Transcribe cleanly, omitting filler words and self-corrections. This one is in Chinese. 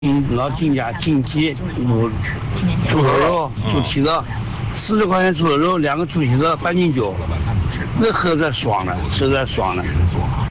老金家金鸡猪头肉、猪蹄子，40块钱猪头肉，2个猪蹄子半斤酒，那喝着爽了，实在爽了。